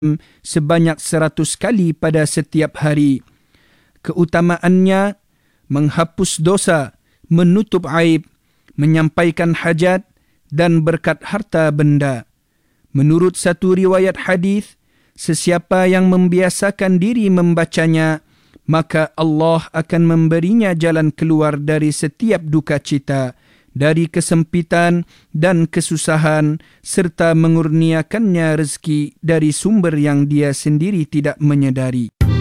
sebanyak 100 kali pada setiap hari. Keutamaannya menghapus dosa, menutup aib, menyampaikan hajat dan berkat harta benda. Menurut satu riwayat hadis, sesiapa yang membiasakan diri membacanya, maka Allah akan memberinya jalan keluar dari setiap duka cita, dari kesempitan dan kesusahan, serta mengurniakannya rezeki dari sumber yang dia sendiri tidak menyedari.